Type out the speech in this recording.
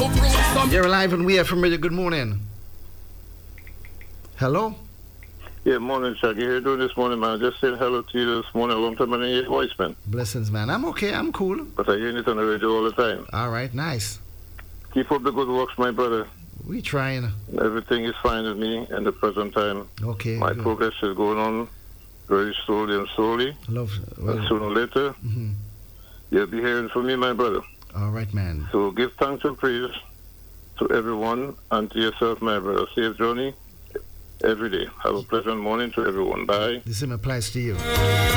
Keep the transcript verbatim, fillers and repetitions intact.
You're alive and we are familiar. Good morning. Hello? Yeah, morning, Chuck. You here doing this morning, man? Just saying hello to you this morning. A long time I didn't hear your voice, man. Blessings, man. I'm okay. I'm cool. But I hear it on the radio all the time. All right, nice. Keep up the good works, my brother. We trying. Everything is fine with me in the present time. Okay. My good. progress is going on very slowly and slowly. Love. Well, But sooner or later, mm-hmm. you'll be hearing from me, my brother. All right, man. So give thanks and praise to everyone and to yourself, my brother. Safe journey every day. Have a pleasant morning to everyone. Bye. The same applies to you.